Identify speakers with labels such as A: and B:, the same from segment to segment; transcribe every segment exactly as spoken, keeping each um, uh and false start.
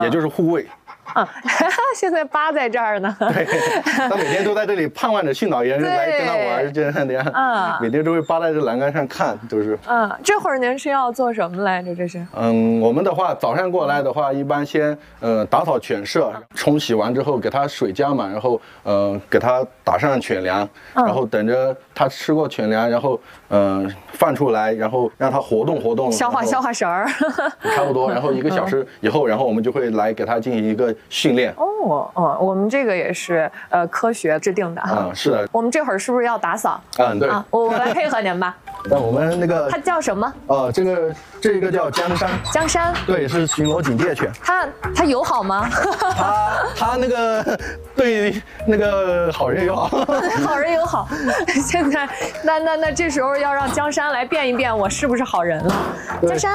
A: 也就是护卫。
B: 啊，现在扒在这儿呢。
A: 对，他每天都在这里盼望着训导员来跟他玩，这样的呀。嗯，每天都会扒在这栏杆上看，都是。
B: 嗯，这会儿您是要做什么来着？这是？
A: 嗯，我们的话早上过来的话，一般先呃打扫犬舍，冲洗完之后给它水加满，然后呃给它打上犬粮，然后等着它吃过犬粮，然后嗯、呃、放出来，然后让它活动活动，
B: 消化消化食儿。
A: 差不多，然后一个小时以后，然后我们就会来给它进行一个训练。
B: 哦哦，我们这个也是呃科学制定的哈。
A: 嗯，是的。
B: 我们这会儿是不是要打扫？
A: 嗯，对。
B: 啊，我我来配合您吧。
A: 那我们那个
B: 它叫什么？
A: 呃，这个这个叫江山。
B: 江山。对，
A: 是巡逻警戒犬。
B: 它它友好吗？
A: 它它那个对那个好人友好。
B: 好人友好。现在那那那这时候要让江山来辨一辨我是不是好人了。江山。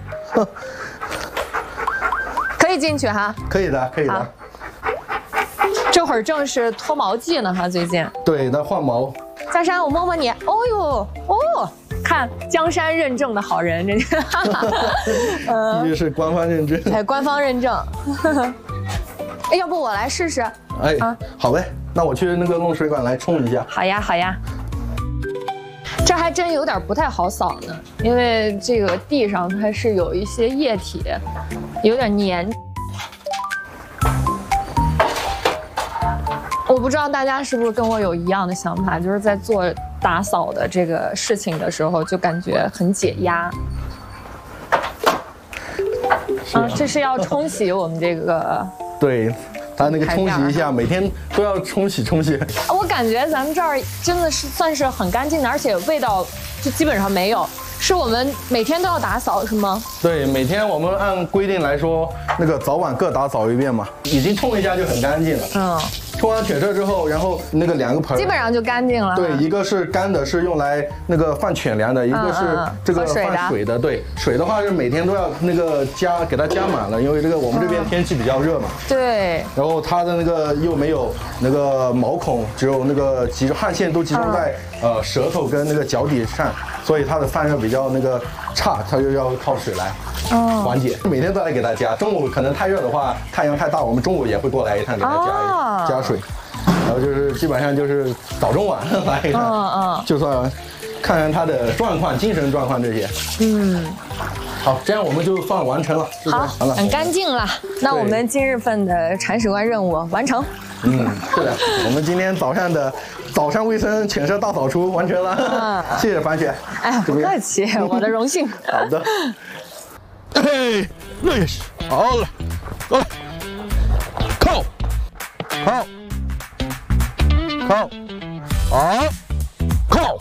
B: 可以进去哈。
A: 可以的，可以的。
B: 这会儿正是脱毛季呢哈，最近。
A: 对，那换毛。
B: 江山，我摸摸你。哦呦，哦，看江山认证的好人，这是。
A: 必须是官方认证。
B: 哎，官方认证。哎，要不我来试试？
A: 哎，啊、好呗，那我去那个弄水管来冲一下。
B: 好呀，好呀。这还真有点不太好扫呢，因为这个地上它是有一些液体，有点黏。我不知道大家是不是跟我有一样的想法，就是在做打扫的这个事情的时候，就感觉很解压。啊，这是要冲洗我们这个。
A: 对。它那个冲洗一下，每天都要冲洗冲洗。
B: 我感觉咱们这儿真的是算是很干净的，而且味道就基本上没有。是我们每天都要打扫是吗？
A: 对，每天我们按规定来说，那个早晚各打扫一遍嘛。已经冲一下就很干净了。嗯。冲完犬舍之后，然后那个两个盆
B: 基本上就干净了。
A: 对，一个是干的，是用来那个放犬粮的；一个是这个放水的。对，水的话是每天都要那个加给它加满了，因为这个我们这边天气比较热嘛。
B: 对。
A: 然后它的那个又没有那个毛孔，只有那个集中汗腺都集中在呃舌头跟那个脚底上，所以它的散热比较那个差，它就要靠水来缓解。每天都来给它加，中午可能太热的话，太阳太大，我们中午也会过来一趟给它加加水。然后就是基本上就是早中晚来一趟，嗯嗯，就算看看他的状况、精神状况这些。嗯，好，这样我们就算完成了。
B: 好，很干净了。那我们今日份的铲屎官任务完成。
A: 嗯，是的，我们今天早上的早上卫生犬舍大扫除完成了。嗯，谢谢樊姐。
B: 哎呀，不客气，我的荣幸。
A: 好的。嘿，那也是好了，过来，靠，靠。靠，好，靠，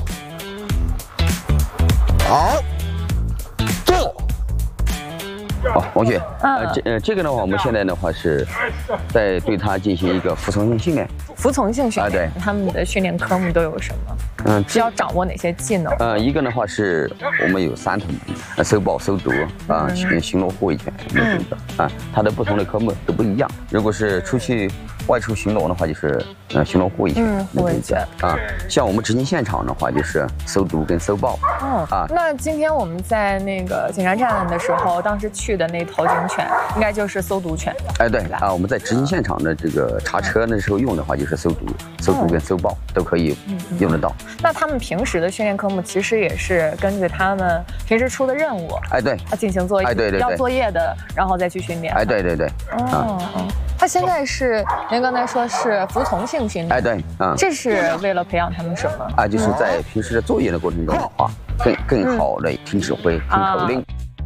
A: 好，坐。
C: 好，王雪，呃，这呃这个的话，我们现在的话是在对它进行一个服从性训练。
B: 服从性训练，
C: 啊，对，
B: 他们的训练科目都有什么？嗯，需要掌握哪些技能？
C: 呃，一个的话是我们有三桶，呃，搜保、搜毒啊，巡巡逻护卫犬，嗯，啊，它的不同的科目都不一样。如果是出去外出巡逻的话，就是呃巡逻护卫犬，
B: 嗯，护卫犬
C: 啊。像我们执勤现场的话，就是搜毒跟搜爆。
B: 哦，啊，那今天我们在那个检查站的时候，当时去的那头警犬，应该就是搜毒犬。
C: 哎，对啊，我们在执勤现场的这个查车那时候用的话，就是搜毒、搜毒跟搜爆都可以用得到。
B: 那他们平时的训练科目其实也是根据他们平时出的任务，
C: 哎，对，
B: 他进行作业，
C: 哎，对对，
B: 要作业的，然后再去训练。
C: 哎，对对对，
B: 哦哦，他现在是您刚才说是服从性训练，
C: 哎，对，啊，
B: 这是为了培养他们什么？
C: 啊，就是在平时的作业的过程中的话，更更好的听指挥、听口令。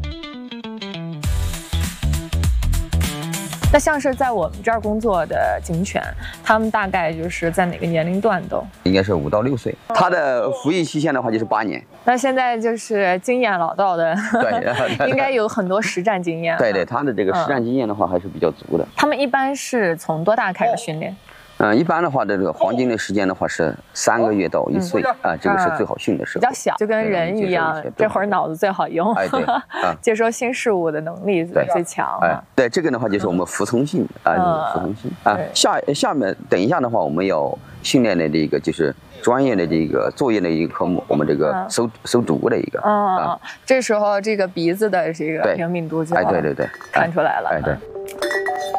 B: 那像是在我们这儿工作的警犬，他们大概就是在哪个年龄段都？
C: 应该是五到六岁。它的服役期限的话就是八年。
B: 那现在就是经验老道的，
C: 对，
B: 应该有很多实战经验。
C: 对对，它的这个实战经验的话还是比较足的。
B: 他们一般是从多大开始训练？
C: 嗯，一般的话，这个黄金的时间的话是三个月到一岁啊，这个是最好训的时候。
B: 比较小，就跟人一样，这会儿脑子最好用，
C: 哎对，
B: 接收新事物的能力最强。
C: 哎，对，这个的话就是我们服从性啊，服从性啊。下下面等一下的话，我们要训练的这个就是专业的这个作业的一个科目，我们这个搜搜毒的一个。
B: 啊，这时候这个鼻子的这个灵敏度就
C: 哎，对对对，
B: 看出来了。
C: 哎对。